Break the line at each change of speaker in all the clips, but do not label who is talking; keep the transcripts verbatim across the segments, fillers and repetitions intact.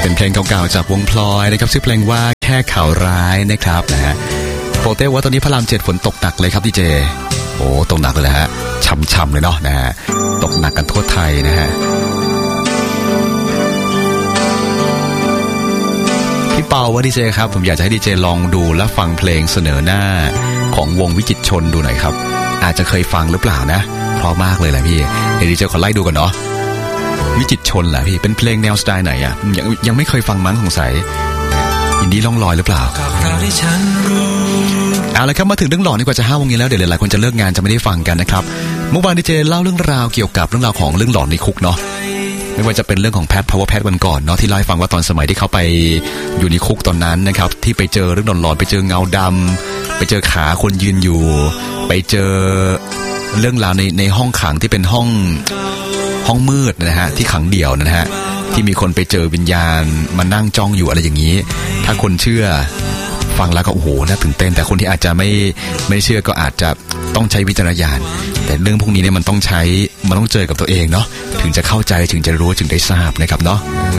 เป็นเพลงเก่าๆจากวงพลอยนะครับชื่อเพลงว่าแค่ข่าวร้ายนะครับนะฮะโปรเต้ว่าตอนนี้พระรามเจ็ดฝนตกหนักเลยครับดีเจโอ้ตกหนักเลยฮะช่ำๆเลยเนาะนะฮะตกหนักกันทั่วไทยนะฮะพี่เปาว่าดีเจครับผมอยากจะให้ดีเจลองดูและฟังเพลงเสนอหน้าของวงวิจิตรชนดูหน่อยครับอาจจะเคยฟังหรือเปล่านะเพราะมากเลยแหละพี่เดี๋ยวดีเจขอไล่ดูกันเนาะวิจิตรชนแหละพี่เป็นเพลงแนวสไตล์ไหนอ่ะยังยังไม่เคยฟังมั้งสงสัยอินดี้ล่องลอยหรือเปล่าเอาละครับมาถึงเรื่องหลอนนี่กว่าจะห้าโมงเย็นแล้วเดี๋ยวหลายคนจะเลิกงานจะไม่ได้ฟังกันนะครับเมื่อวานดีเจเล่าเรื่องราวเกี่ยวกับเรื่องราวของเรื่องหลอนในคุกเนาะไม่ว่าจะเป็นเรื่องของแพทพาวเวอร์แพทวันก่อนเนาะที่เล่าให้ฟังว่าตอนสมัยที่เขาไปอยู่ในคุกตอนนั้นนะครับที่ไปเจอเรื่องหลอนๆไปเจอเงาดำไปเจอขาคนยืนอยู่ไปเจอเรื่องราวในในห้องขังที่เป็นห้องห้องมืดนะฮะที่ขังเดี่ยวนะฮะที่มีคนไปเจอวิญญาณมานั่งจ้องอยู่อะไรอย่างนี้ถ้าคนเชื่อฟังแล้วก็โอ้โหน่าตื่นเต้นแต่คนที่อาจจะไม่ไม่เชื่อก็อาจจะต้องใช้วิจารณญาณแต่เรื่องพวกนี้เนี่ยมันต้องใช้มันต้องเจอกับตัวเองเนาะถึงจะเข้าใจถึงจะรู้ถึงได้ทราบนะครับเนาะ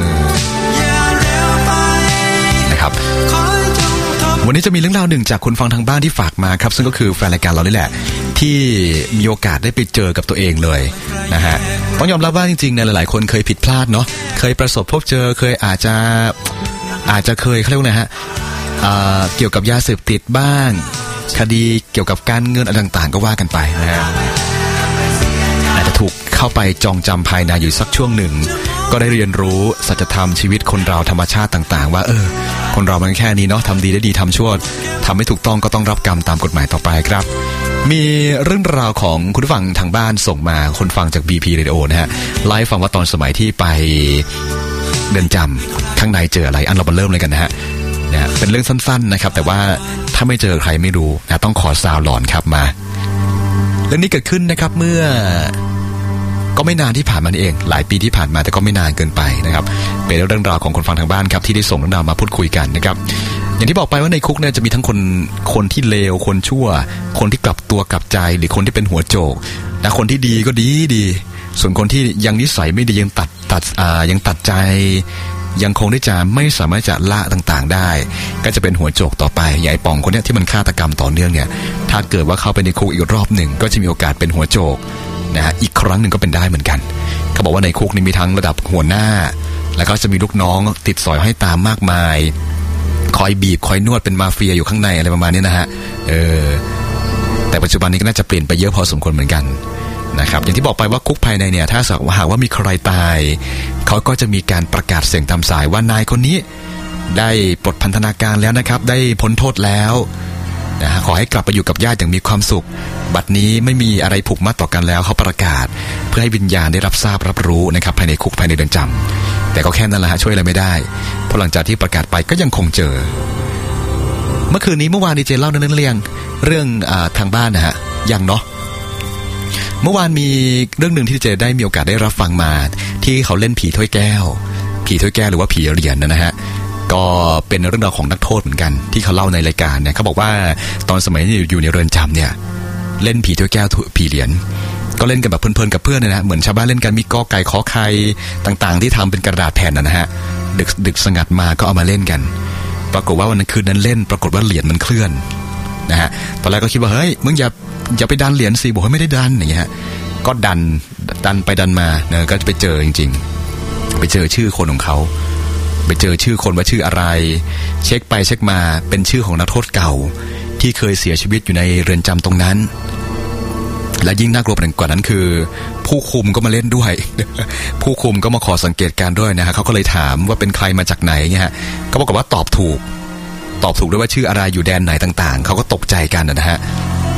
นะครับวันนี้จะมีเรื่องราวหนึ่งจากคนฟังทางบ้านที่ฝากมาครับซึ่งก็คือแฟนรายการเรานี่แหละที่มีโอกาสได้ไปเจอกับตัวเองเลยนะฮะต้องยอมรับว่าจริงๆเนี่ยหลายๆคนเคยผิดพลาดเนาะเคยประสบพบเจอเคยอาจจะอาจจะเคยเขาเรียกว่าไงฮะเกี่ยวกับยาเสพติดบ้างคดีเกี่ยวกับการเงินอะไรต่างๆก็ว่ากันไปนะฮะอาจจะถูกเข้าไปจองจำภายในอยู่สักช่วงหนึ่งก็ได้เรียนรู้สัจธรรมชีวิตคนเราธรรมชาติต่างๆว่าเออคนเรามันแค่นี้เนาะทำดีได้ดีทำชั่วทำไม่ถูกต้องก็ต้องรับกรรมตามกฎหมายต่อไปครับมีเรื่องราวของคุณผู้ฟังทางบ้านส่งมาคนฟังจาก บี พี Radio นะฮะไลฟ์ฟังว่าตอนสมัยที่ไปเดินจำข้างในเจออะไรอันเรามาเริ่มเลยกันนะฮะนะเป็นเรื่องสั้นๆนะครับแต่ว่าถ้าไม่เจอใครไม่รู้นะต้องขอซาวหลอนครับมาเรื่องนี้เกิดขึ้นนะครับเมื่อก็ไม่นานที่ผ่านมานี่เองหลายปีที่ผ่านมาแต่ก็ไม่นานเกินไปนะครับเป็นเรื่องราวของคนฟังทางบ้านครับที่ได้ส่งเรื่องราวมาพูดคุยกันนะครับอย่างที่บอกไปว่าในคุกเนี่ยจะมีทั้งคนคนที่เลวคนชั่วคนที่กลับตัวกลับใจหรือคนที่เป็นหัวโจกนะคนที่ดีก็ดีดีส่วนคนที่ยังนิสัยไม่ดียังตัดตัดอ่ายังตัดใจยังคงได้จะไม่สามารถจะละต่างๆได้ก็จะเป็นหัวโจกต่อไปอย่างไอ้ป่องคนนี้ที่มันฆาตกรรมต่อเนื่องเนี่ยถ้าเกิดว่าเข้าไปในคุกอีกรอบหนึ่งก็จะมีโอกาสเป็นหัวโจกนะฮะอีกครั้งหนึ่งก็เป็นได้เหมือนกันเขาบอกว่าในคุกนี่มีทั้งระดับหัวหน้าแล้วก็จะมีลูกน้องติดสอยให้ตามมากมายคอยบีบคอยนวดเป็นมาเฟียอยู่ข้างในอะไรประมาณนี้นะฮะเออแต่ปัจจุบันนี้ก็น่าจะเปลี่ยนไปเยอะพอสมควรเหมือนกันนะครับอย่างที่บอกไปว่าคุกภายในเนี่ยถ้าหากว่ามีใครตายเขาก็จะมีการประกาศเสียงตามสายว่านายคนนี้ได้ปลดพันธนาการแล้วนะครับได้พ้นโทษแล้วนะฮะขอให้กลับไปอยู่กับญาติอย่างมีความสุขบัดนี้ไม่มีอะไรผูกมัดต่อกันแล้วเขาประกาศเพื่อให้วิญญาณได้รับทราบรับรู้นะครับภายในคุกภายในเรือนจำแต่ก็แค่นั้นแหละฮะช่วยอะไรไม่ได้เพราะหลังจากที่ประกาศไปก็ยังคงเจอเมื่อคืนนี้เมื่อวานดีเจเล่าเรื่องเรื่องเรื่องอ่าทางบ้านนะฮะยังเนาะเมื่อวานมีเรื่องหนึ่งที่ดีเจได้มีโอกาสได้รับฟังมาที่เขาเล่นผีถ้วยแก้วผีถ้วยแก้วหรือว่าผีเหรียญ นะฮะก็เป็นเรื่องราวของนักโทษเหมือนกันที่เขาเล่าในรายการเนี่ยเขาบอกว่าตอนสมัยที่อยู่ในเรือนจำเนี่ยเล่นผีถ้วยแก้วผีเหรียญก็เล่นกันแบบเพลินๆกับเพื่อนนะฮะเหมือนชาวบ้านเล่นกันมีกอไก่ขอไข่ต่างๆที่ทำเป็นกระดาษแผ่นนะฮะดึกดึกสงัดมาก็เอามาเล่นกันปรากฏว่าวันนั้นคืนนั้นเล่นปรากฏว่าเหรียญมันเคลื่อนนะฮะตอนแรกก็คิดว่าเฮ้ยมึงอย่าอย่าไปดันเหรียญสิบอกว่าไม่ได้ดันอย่างเงี้ยก็ดันดันไปดันมาเนี่ยก็จะไปเจอจริงๆไปเจอชื่อคนของเขาไปเจอชื่อคนว่าชื่ออะไรเช็คไปเช็คมาเป็นชื่อของนักโทษเก่าที่เคยเสียชีวิตอยู่ในเรือนจำตรงนั้นและยิ่งน่ากลัวกว่านั้นคือผู้คุมก็มาเล่นด้วย ผู้คุมก็มาขอสังเกตการด้วยนะฮะเขาก็เลยถามว่าเป็นใครมาจากไหนเนี่ยฮะก็บอกว่าตอบถูกตอบถูกด้วยว่าชื่ออะไรอยู่แดนไหนต่างๆเขาก็ตกใจกันนะฮะ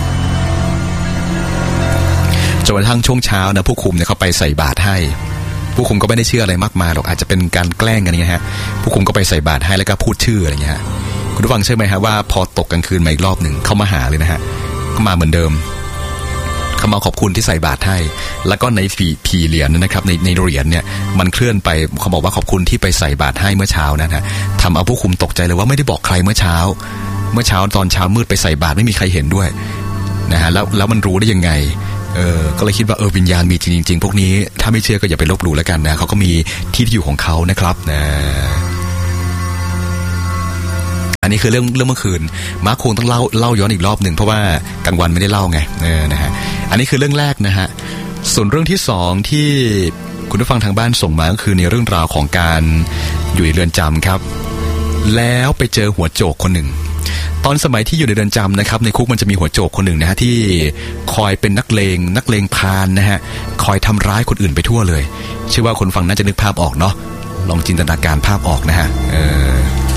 จนกระทั่งช่วงเช้านะผู้คุมเนี่ยเขาไปใส่บาตรให้ผู้คุมก็ไม่ได้เชื่ออะไรมากมายหรอกอาจจะเป็นการแกล้งกันอย่างเงี้ยฮะผู้คุมก็ไปใส่บาตรให้แล้วก็พูดชื่ออะไรเงี้ยคุณผู้ฟังเชื่อไหมฮะว่าพอตกกลางคืนมาอีกรอบหนึ่งเขามาหาเลยนะฮะก็มาเหมือนเดิมเขามาขอบคุณที่ใส่บาตรให้แล้วก็ในผีผีเหรียญนะครับในในเหรียญเนี่ยมันเคลื่อนไปเขาบอกว่าขอบคุณที่ไปใส่บาตรให้เมื่อเช้านะฮะทำเอาผู้คุมตกใจเลยว่าไม่ได้บอกใครเมื่อเช้าเมื่อเช้าตอนเช้ามืดไปใส่บาตรไม่มีใครเห็นด้วยนะฮะแล้วแล้วมันรู้ได้ยังไงเออก็เลยคิดว่าเออวิญญาณมีจริงๆพวกนี้ถ้าไม่เชื่อก็อย่าไปลบหลู่แล้วกันนะเขาก็มีที่อยู่ของเขานะครับนะนนี้คือเรื่องเรื่องเมื่อคืนมาร์คคงต้องเล่าเล่าย้อนอีกรอบหนึ่งเพราะว่ากลางวันไม่ได้เล่าไงเออนะฮะอันนี้คือเรื่องแรกนะฮะส่วนเรื่องที่สองที่คุณผู้ฟังทางบ้านส่งมาก็คือในเรื่องราวของการอยู่ในเรือนจำครับแล้วไปเจอหัวโจกคนหนึ่งตอนสมัยที่อยู่ในเรือนจำนะครับในคุกมันจะมีหัวโจกคนหนึ่งนะฮะที่คอยเป็นนักเลงนักเลงพาลนะฮะคอยทำร้ายคนอื่นไปทั่วเลยเชื่อว่าคนฟังน่าจะนึกภาพออกเนาะลองจินตนาการภาพออกนะฮะเออ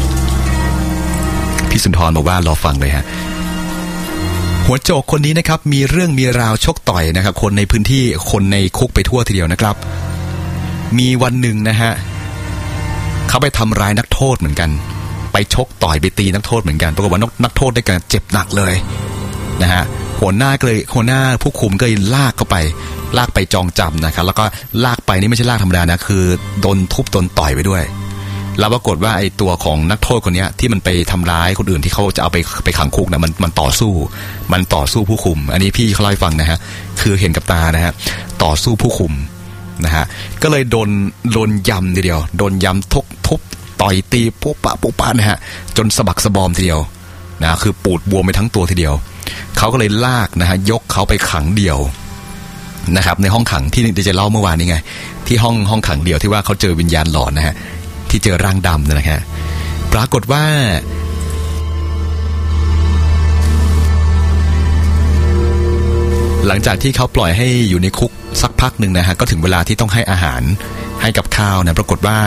พี่สุนทรบอกว่ารอฟังเลยฮะหัวโจกคนนี้นะครับมีเรื่องมีราวชกต่อยนะครับคนในพื้นที่คนในคุกไปทั่วทีเดียวนะครับมีวันหนึ่งนะฮะเขาไปทำร้ายนักโทษเหมือนกันไปชกต่อยไปตีนักโทษเหมือนกันปรากฏว่านักโทษได้กันเจ็บหนักเลยนะฮะหัวหน้าก็เลยหัวหน้าผู้คุมก็เลยลากเข้าไปลากไปจองจำนะครับแล้วก็ลากไปนี่ไม่ใช่ลากธรรมดานะคือโดนทุบโดนต่อยไปด้วยแล้วปรากฏว่าไอ้ตัวของนักโทษคนนี้ที่มันไปทำร้ายคนอื่นที่เขาจะเอาไปไปขังคุกนะมันมันต่อสู้มันต่อสู้ผู้คุมอันนี้พี่เขาเล่าให้ฟังนะฮะคือเห็นกับตานะฮะต่อสู้ผู้คุมนะฮะก็เลยโดนโดนยำทีเดียวโดนยำทุบทุบต่อยตีปุ๊บปะปุ๊บปะนะฮะจนสะบักสะบอมทีเดียวนะคือปูดบวมไปทั้งตัวทีเดียวเขาก็เลยลากนะฮะยกเขาไปขังเดี่ยวนะครับในห้องขังที่จะเล่าเมื่อวานนี้ไงที่ห้องห้องขังเดี่ยวที่ว่าเขาเจอวิญญาณหลอนนะฮะที่เจอร่างดำนะฮะปรากฏว่าหลังจากที่เขาปล่อยให้อยู่ในคุกสักพักหนึ่งนะฮะก็ถึงเวลาที่ต้องให้อาหารให้กับข้าวนะปรากฏว่า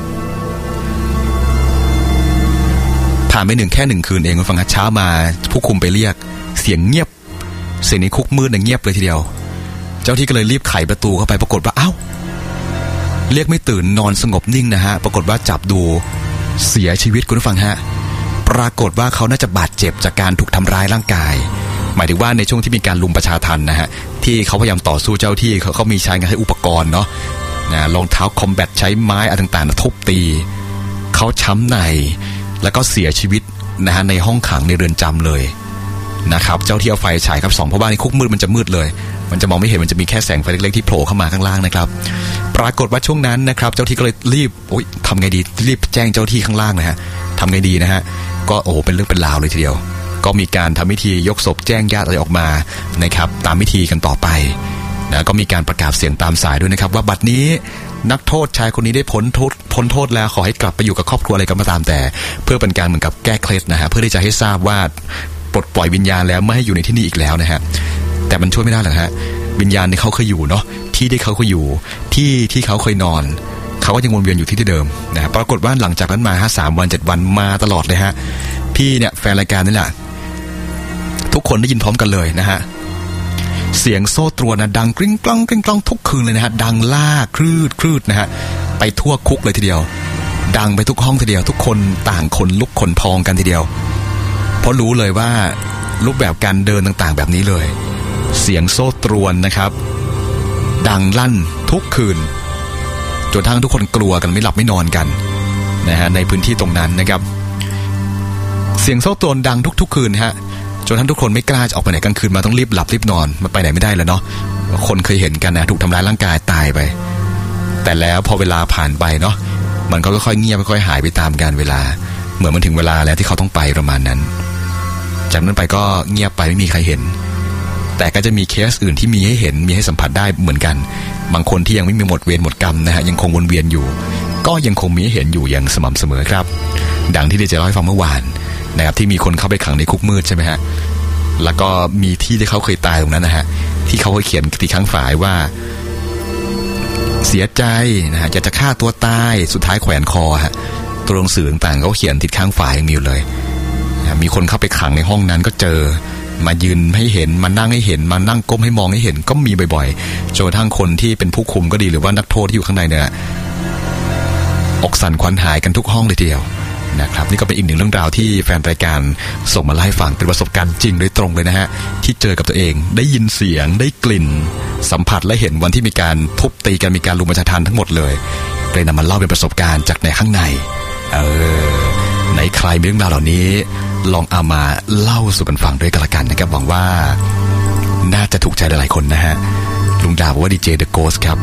ผ่านไปหนึ่งแค่หนึ่งคืนเองคุณฟังฮะเช้ามาผู้คุมไปเรียกเสียงเงียบเสียงในคุกมืดเงียบเลยทีเดียวเจ้าที่ก็เลยรีบไขประตูเข้าไปปรากฏว่าเอ้าเรียกไม่ตื่นนอนสงบนิ่งนะฮะปรากฏว่าจับดูเสียชีวิตคุณผู้ฟังฮะปรากฏว่าเขาน่าจะบาดเจ็บจากการถูกทำร้ายร่างกายหมายถึงว่าในช่วงที่มีการลุมประชาทันนะฮะที่เขาพยายามต่อสู้เจ้าที่เขาเขามีใช้งานใช้อุปกรณ์เนาะนะรองเท้าคอมแบทใช้ไม้อะไรต่างๆทุบตีเขาช้ำในแล้วก็เสียชีวิตนะฮะในห้องขังในเรือนจำเลยนะครับเจ้าที่เอาไฟฉายครับสองเพราะว่าในคุกมืดมันจะมืดเลยมันจะมองไม่เห็นมันจะมีแค่แสงไฟเล็กๆที่โผล่เข้ามาข้างล่างนะครับปรากฏว่าช่วงนั้นนะครับเจ้าที่ก็เลยรีบโอ๊ยทำไงดีรีบแจ้งเจ้าที่ข้างล่างนะฮะทำไงดีนะฮะก็โอ้โหเป็นเรื่องเป็นราวเลยทีเดียวก็มีการทำพิธียกศพแจ้งญาติอะไรออกมานะครับตามพิธีกันต่อไปนะก็มีการประกาศเสียงตามสายด้วยนะครับว่าบัดนี้นักโทษชายคนนี้ได้พ้นโทษพ้นโทษแล้วขอให้กลับไปอยู่กับครอบครัวอะไรก็ตามแต่เพื่อเป็นการเหมือนกับแก้เคล็ดนะฮะเพื่อที่จะให้ทราบว่าปลดปล่อยวิญญาณแล้วไม่ให้อยู่ในที่นี้อีกแล้วนะฮะแต่มันช่วยไม่ได้หรอกฮะวิญญาณที่เขาเคยอยู่เนาะที่ที่เขาเคยอยู่ที่ที่เขาเคยนอนเขาก็ยังวนเวียนอยู่ที่ที่เดิมนะฮะปรากฏว่าหลังจากนั้นมาฮะสามวันเจ็ดวันมาตลอดเลยฮะพี่เนี่ยแฟนรายการนี่แหละทุกคนได้ยินพร้อมกันเลยนะฮะเสียงโซ่ตรวนนะดังกริ้งกล้องกริ้งกล้องทุกคืนเลยนะฮะดังล่าคลืดคลืดนะฮะไปทั่วคุกเลยทีเดียวดังไปทุกห้องทีเดียวทุกคนต่างคนลุกขนพองกันทีเดียวเพราะรู้เลยว่ารูปแบบการเดินต่างๆแบบนี้เลยเสียงโซ่ตรวนนะครับดังลั่นทุกคืนจนทั้งทุกคนกลัวกันไม่หลับไม่นอนกันนะฮะในพื้นที่ตรงนั้นนะครับเสียงโซ่ตรวนดังทุกๆคืนฮะจนทั้งทุกคนไม่กล้าจะออกไปไหนกลางคืนมาต้องรีบหลับรีบนอนมาไปไหนไม่ได้แล้วเนาะคนเคยเห็นกันนะถูกทำร้ายร่างกายตายไปแต่แล้วพอเวลาผ่านไปเนาะมันก็ค่อยๆเงียบค่อยๆหายไปตามกาลเวลาเหมือนมันถึงเวลาแล้วที่เขาต้องไปประมาณนั้นจากนั้นไปก็เงียบไปไม่มีใครเห็นแต่ก็จะมีเคสอื่นที่มีให้เห็นมีให้สัมผัสได้เหมือนกันบางคนที่ยังไม่มีหมดเวรหมดกรรมนะฮะยังคงวนเวียนอยู่ก็ยังคงมีให้เห็นอยู่อย่างสม่ำเสมอครับดังที่ได้จะเล่าให้ฟังเมื่อวานนะครับที่มีคนเข้าไปขังในคุกมืดใช่ไหมฮะแล้วก็มีที่ที่เขาเคยตายตรงนั้นนะฮะที่เขาเคยเขียนติดข้างฝาว่าเสียใจนะฮะจะจะฆ่าตัวตายสุดท้ายแขวนคอฮะตัวหนังสือต่างๆเขาเขียนติดข้างฝายังมีอยู่เลยมีคนเข้าไปขังในห้องนั้นก็เจอมายืนให้เห็นมานั่งให้เห็นมานั่งก้มให้มองให้เห็นก็มีบ่อยๆจนกระทั่งคนที่เป็นผู้คุมก็ดีหรือว่านักโทษที่อยู่ข้างในเนี่ยอกสั่นขวัญหายกันทุกห้องเลยทีเดียวนะครับนี่ก็เป็นอีกหนึ่งเรื่องราวที่แฟนรายการส่งมาเล่าให้ฟังเป็นประสบการณ์จริงโดยตรงเลยนะฮะที่เจอกับตัวเองได้ยินเสียงได้กลิ่นสัมผัสและเห็นวันที่มีการทุบตีกันมีการลุมประชาทันทั้งหมดเลยเลยนำมาเล่าเป็นประสบการณ์จากในข้างในเออในใครมีเรื่องราวเหล่านี้ลองเอามาเล่าสู่กันฟังด้วยกันละกันนะครับหวังว่าน่าจะถูกใจหลายๆคนนะฮะลุงดาบอกว่าดีเจเดอะโกสครับ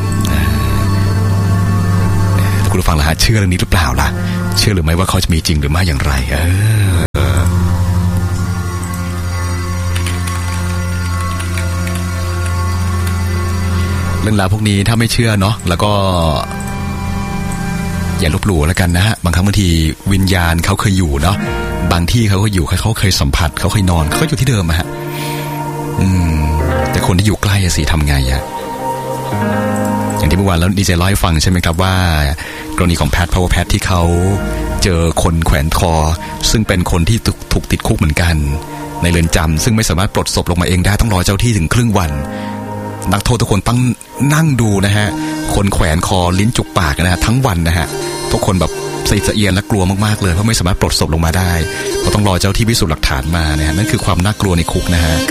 คุณผู้ฟังล่ะฮะเชื่อเรื่องนี้หรือเปล่าล่ะเชื่อหรือไม่ว่าเขาจะมีจริงหรือไม่อย่างไรเออรื่องราวพวกนี้ถ้าไม่เชื่อเนาะแล้วก็อย่าลบหลู่แล้วกันนะฮะบางครั้งบางทีวิญญาณเขาเคยอยู่เนาะบางที่เขาก็อยู่เขาเคยสัมผัสเขาเคยนอนเขาอยู่ที่เดิมอะฮะอืมแต่คนที่อยู่ใกล้สิทำไงอะอย่างที่เมื่อวานแล้วดีเจเล่าให้ฟังใช่ไหมครับว่ากรณีของแพทพาวเวอร์แพทที่เขาเจอคนแขวนคอซึ่งเป็นคนที่ถูกติดคุกเหมือนกันในเรือนจำซึ่งไม่สามารถปลดศพลงมาเองได้ต้องรอเจ้าที่ถึงครึ่งวันนักโทษทุกคนตั้งนั่งดูนะฮะคนแขวนคอลิ้นจุกปากนะฮะทั้งวันนะฮะทุกคนแบบสะอิดสะเอียนและกลัวมากๆเลยเพราะไม่สามารถปลดศพลงมาได้เพราะต้องรอเจ้าที่พิสูจน์หลักฐานมานะฮะนั่นคือความน่ากลัวในคุกนะฮะ